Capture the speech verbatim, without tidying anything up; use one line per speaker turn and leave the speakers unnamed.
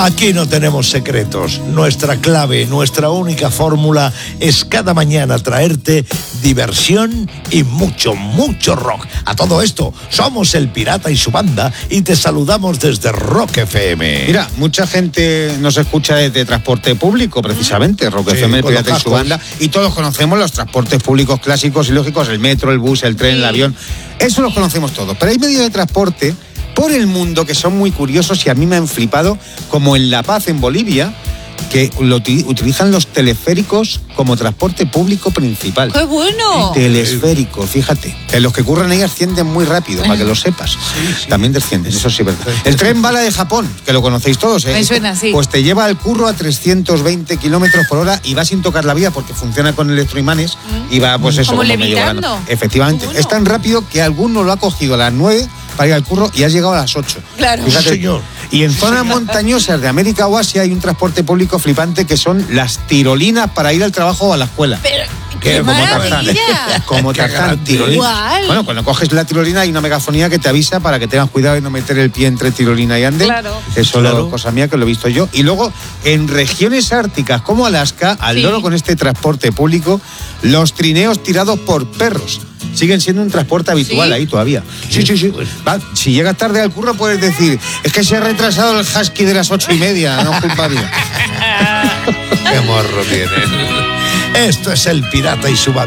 Aquí no tenemos secretos. Nuestra clave, nuestra única fórmula es cada mañana traerte diversión y mucho, mucho rock. A todo esto, somos El Pirata y su banda y te saludamos desde Rock F M.
Mira, mucha gente nos escucha desde transporte público, precisamente, Rock
Sí,
F M, El Pirata y su
cascos.
banda, y todos conocemos los transportes públicos clásicos y lógicos, el metro, el bus, el tren, el avión, eso los conocemos todos. Pero hay medios de transporte por el mundo que son muy curiosos y a mí me han flipado, como en La Paz, en Bolivia, que lo uti- utilizan los teleféricos como transporte público principal.
¡Qué bueno!
Telesférico, fíjate. Que los que curran ahí ascienden muy rápido, para que lo sepas.
Sí, sí.
También descienden, eso sí es verdad. El tren bala de Japón, que lo conocéis todos, ¿eh?
Me suena, sí.
Pues te lleva al curro a trescientos veinte kilómetros por hora y va sin tocar la vía porque funciona con electroimanes y va, pues eso,
Como
como medio
levitando.
volando. Efectivamente.
Qué bueno.
Es tan rápido que alguno lo ha cogido a las nueve para ir al curro y has llegado a las ocho.
Claro.
Fíjate.
Sí, señor.
Y en zonas montañosas de América o Asia hay un transporte público flipante que son las tirolinas para ir al trabajo o a la escuela.
Pero,
Que
¡qué
como Tarzán.
maravilla!
Como
Qué
Tarzán,
grande.
tirolina.
Igual.
Bueno, cuando coges la tirolina hay una megafonía que te avisa para que tengas cuidado de no meter el pie entre tirolina y ande.
Claro.
Eso
Claro.
es cosa mía que lo he visto yo. Y luego, en regiones árticas como Alaska, al
Sí.
loro con este transporte público, los trineos tirados por perros siguen siendo un transporte habitual
¿Sí?
ahí todavía. Sí, sí, sí. Va, si llegas tarde al curro puedes decir, es que se ha retrasado el husky de las ocho y media, no es culpa mía.
Qué morro tienen. Esto es El Pirata y su banda.